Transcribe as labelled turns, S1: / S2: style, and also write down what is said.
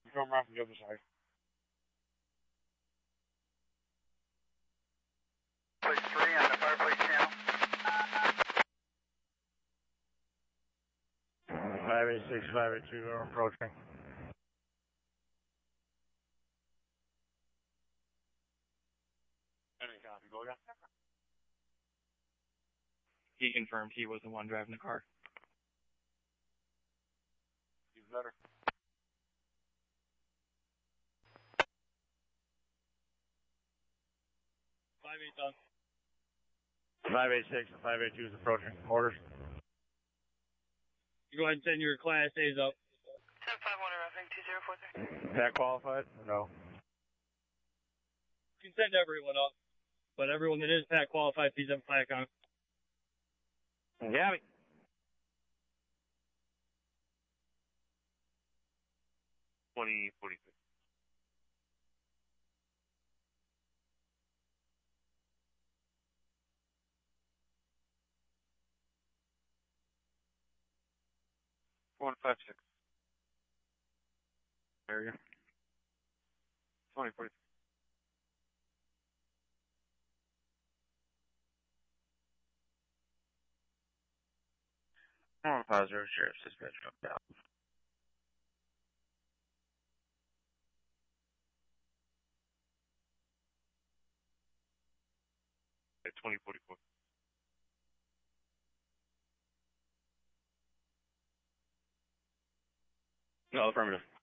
S1: come around from the other side.
S2: Place 3 on the fireplace channel.
S1: 586, 582 are approaching. Any copy, go again.
S3: He confirmed he was the one driving the car.
S1: He's better.
S3: 5-8 done.
S1: 586 and 582 is approaching. Orders.
S3: You go ahead and send your Class A's up.
S2: 1051 roughing 2043.
S1: That qualified? No.
S3: You can send everyone up, but everyone that is PAC qualified, please have a plaque on.
S1: Gabby. $20.46. $156. There you go. $20.46. 150 Sheriff's Dispatch up down. At 2044. No, affirmative.